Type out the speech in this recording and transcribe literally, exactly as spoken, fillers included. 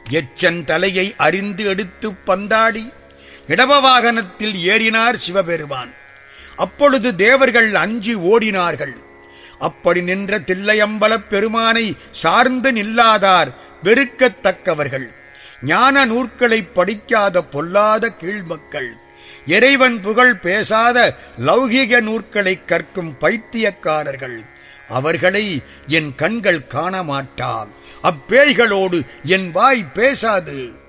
எச்சன் தலையை அறிந்து எடுத்து பந்தாடி இடப வாகனத்தில் ஏறினார் சிவபெருமான். அப்பொழுது தேவர்கள் அஞ்சி ஓடினார்கள். அப்படி நின்ற தில்லையம்பலப் பெருமானை சார்ந்து நில்லாதார் வெறுக்கத்தக்கவர்கள், ஞான நூற்களை படிக்காத பொல்லாத கீழ்மக்கள், இறைவன் புகழ் பேசாத லௌகிக நூற்களை கற்கும் பைத்தியக்காரர்கள், அவர்களை என் கண்கள் காண மாட்டாம். அப்பேய்களோடு என் வாய் பேசாது.